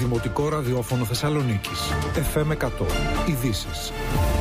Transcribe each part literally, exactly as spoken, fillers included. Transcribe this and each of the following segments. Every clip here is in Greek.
Δημοτικό Ραδιόφωνο Θεσσαλονίκης. εφ εμ εκατό. Ειδήσεις.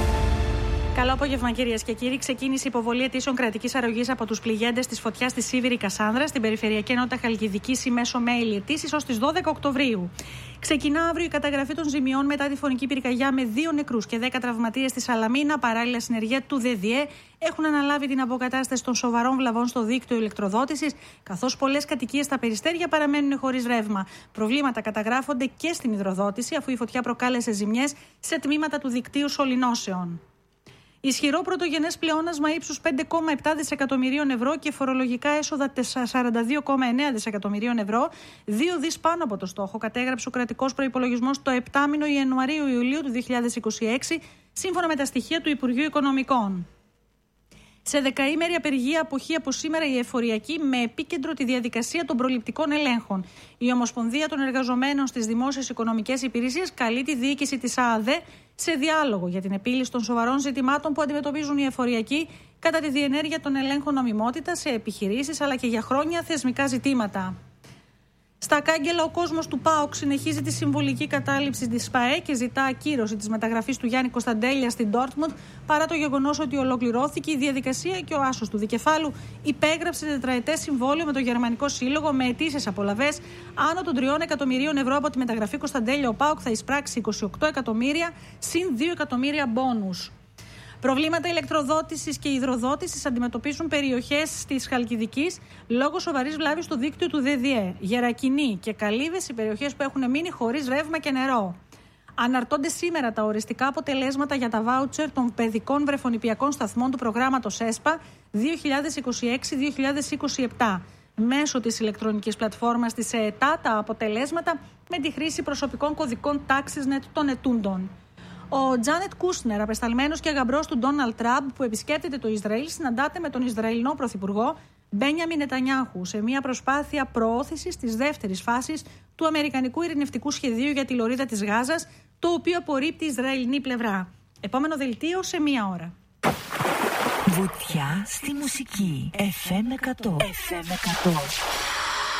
Καλό απόγευμα, κυρίες και κύριοι. Ξεκίνησε η υποβολή αιτήσεων κρατικής αρρωγής από τους πληγέντες της φωτιάς στη Σίβηρη Κασάνδρα, στην περιφερειακή ενότητα Χαλκιδικής, ή μέσω mail αιτήσεις ως τις δώδεκα Οκτωβρίου. Ξεκινά αύριο η καταγραφή των ζημιών μετά τη φωνική πυρκαγιά με δύο νεκρούς και δέκα τραυματίες στη Σαλαμίνα. Παράλληλα, συνεργεία του ΔΔΕ έχουν αναλάβει την αποκατάσταση των σοβαρών βλαβών στο δίκτυο ηλεκτροδότησης, καθώς πολλές κατοικίες στα Περιστέρια παραμένουν χωρίς ρεύμα. Προβλήματα καταγράφονται και στην υδροδότηση, αφού η φωτιά προκάλεσε ζημιές σε τμήματα του δικτύου σωληνώσεων. Ισχυρό πρωτογενές πλεόνασμα ύψους πέντε κόμμα επτά δισεκατομμυρίων ευρώ και φορολογικά έσοδα σαράντα δύο κόμμα εννέα δισεκατομμυρίων ευρώ, δύο δις πάνω από το στόχο, κατέγραψε ο κρατικός προϋπολογισμός το επτάμηνο Ιανουαρίου-Ιουλίου του δύο χιλιάδες είκοσι έξι, σύμφωνα με τα στοιχεία του Υπουργείου Οικονομικών. Σε δεκαήμερη απεργία αποχή από σήμερα η εφοριακή, με επίκεντρο τη διαδικασία των προληπτικών ελέγχων. Η Ομοσπονδία των Εργαζομένων στις Δημόσιες Οικονομικές Υπηρεσίες καλεί τη διοίκηση της ΑΑΔΕ σε διάλογο για την επίλυση των σοβαρών ζητημάτων που αντιμετωπίζουν οι εφοριακοί κατά τη διενέργεια των ελέγχων νομιμότητας σε επιχειρήσεις αλλά και για χρόνια θεσμικά ζητήματα. Στα κάγκελα, ο κόσμος του ΠΑΟΚ συνεχίζει τη συμβολική κατάληψη της ΠΑΕ και ζητά ακύρωση της μεταγραφής του Γιάννη Κωνσταντέλια στην Ντόρτμουντ, παρά το γεγονός ότι ολοκληρώθηκε η διαδικασία και ο άσος του δικεφάλου υπέγραψε τετραετές συμβόλαιο με το Γερμανικό Σύλλογο με αιτήσεις απολαβές άνω των τριών εκατομμυρίων ευρώ από τη μεταγραφή Κωνσταντέλια. Ο ΠΑΟΚ θα εισπράξει είκοσι οκτώ εκατομμύρια συν δύο εκατομμύρια μπόνους. Προβλήματα ηλεκτροδότησης και υδροδότησης αντιμετωπίζουν περιοχές της Χαλκιδικής λόγω σοβαρής βλάβης στο δίκτυο του ΔΔΕ. Γερακινή και Καλύβες, οι περιοχές που έχουν μείνει χωρίς ρεύμα και νερό. Αναρτώνται σήμερα τα οριστικά αποτελέσματα για τα βάουτσερ των παιδικών βρεφονηπιακών σταθμών του προγράμματος ΕΣΠΑ δύο χιλιάδες είκοσι έξι δύο χιλιάδες είκοσι επτά. Μέσω της ηλεκτρονικής πλατφόρμας της ΕΕΤΑ, τα αποτελέσματα με τη χρήση προσωπικών κωδικών TaxisNet των ετούντων. Ο Τζάνετ Κούσνερ, απεσταλμένος και γαμπρός του Ντόναλντ Τραμπ, που επισκέπτεται το Ισραήλ, συναντάται με τον Ισραηλινό Πρωθυπουργό Μπένιαμιν Νετανιάχου σε μια προσπάθεια προώθησης της δεύτερης φάσης του Αμερικανικού ειρηνευτικού σχεδίου για τη λωρίδα της Γάζας, το οποίο απορρίπτει η Ισραηλινή πλευρά. Επόμενο δελτίο σε μία ώρα. Βουτιά στη μουσική. εφ εμ εκατό. εφ εμ εκατό.